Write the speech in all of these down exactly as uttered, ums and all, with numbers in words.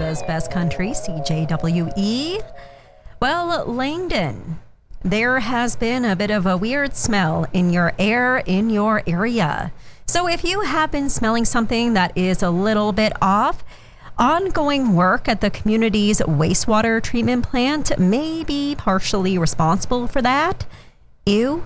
Alberta's best country, C J W E. Well, Langdon, there has been a bit of a weird smell in your air in your area. So if you have been smelling something that is a little bit off, ongoing work at the community's wastewater treatment plant may be partially responsible for that. Ew.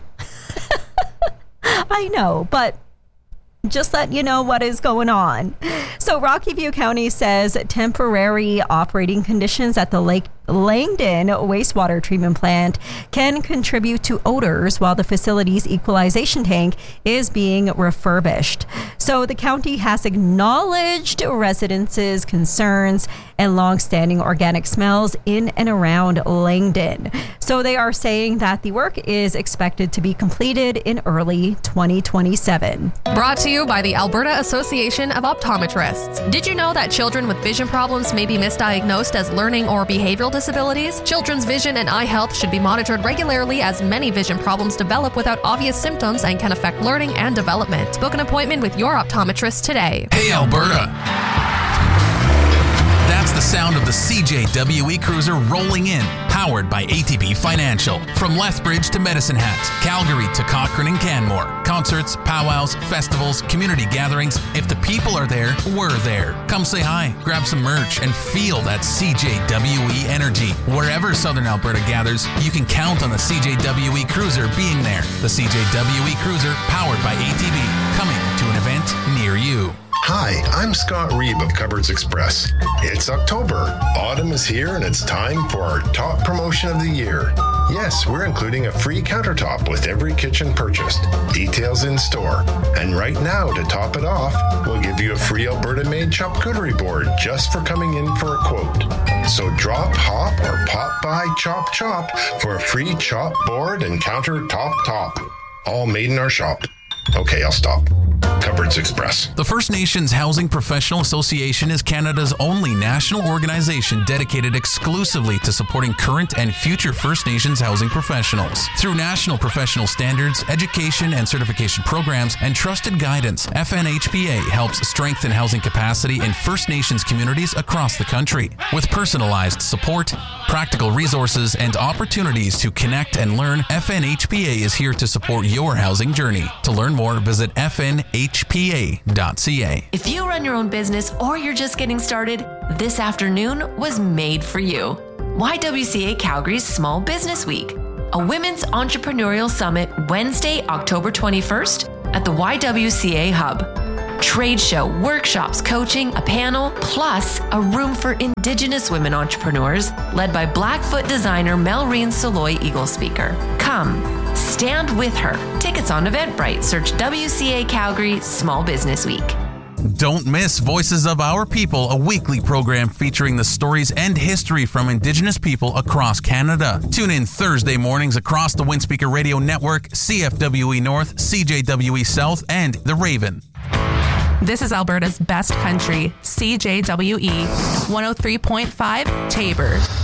I know, but just let you know what is going on. So Rocky View County says temporary operating conditions at the Lake Langdon wastewater treatment plant can contribute to odors while the facility's equalization tank is being refurbished. So the county has acknowledged residents' concerns and long-standing organic smells in and around Langdon. So they are saying that the work is expected to be completed in early twenty twenty-seven. Brought to you by the Alberta Association of Optometrists. Did you know that children with vision problems may be misdiagnosed as learning or behavioral disabilities? Children's vision and eye health should be monitored regularly, as many vision problems develop without obvious symptoms and can affect learning and development. Book an appointment with your optometrist today. Hey, Alberta! That's the sound of the C J W E Cruiser rolling in, powered by A T B Financial. From Lethbridge to Medicine Hat, Calgary to Cochrane and Canmore. Concerts, powwows, festivals, community gatherings. If the people are there, we're there. Come say hi, grab some merch, and feel that C J W E energy. Wherever Southern Alberta gathers, you can count on the C J W E Cruiser being there. The C J W E Cruiser, powered by A T B, coming to an event near you. Hi, I'm Scott Reeb of Cupboards Express. It's October. Autumn is here and it's time for our top promotion of the year. Yes, we're including a free countertop with every kitchen purchased. Details in store. And right now, to top it off, we'll give you a free Alberta-made charcuterie board just for coming in for a quote. So drop, hop, or pop by Chop Chop for a free chop board and countertop top. All made in our shop. Okay, I'll stop. Cupboards Express. The First Nations Housing Professional Association is Canada's only national organization dedicated exclusively to supporting current and future First Nations housing professionals. Through national professional standards, education and certification programs, and trusted guidance, F N H P A helps strengthen housing capacity in First Nations communities across the country. With personalized support, practical resources, and opportunities to connect and learn, F N H P A is here to support your housing journey. To learn more, visit F N H P A dot C A. If you run your own business or you're just getting started, this afternoon was made for you. Y W C A Calgary's Small Business Week, a women's entrepreneurial summit Wednesday, October twenty-first at the Y W C A Hub. Trade show, workshops, coaching, a panel, plus a room for Indigenous women entrepreneurs led by Blackfoot designer Melreen Saloy Eagle Speaker. Come, stand with her. Tickets on Eventbrite. Search W C A Calgary Small Business Week. Don't miss Voices of Our People, a weekly program featuring the stories and history from Indigenous people across Canada. Tune in Thursday mornings across the Windspeaker Radio Network, C F W E North, C J W E South, and The Raven. This is Alberta's best country, C J W E one oh three point five Taber.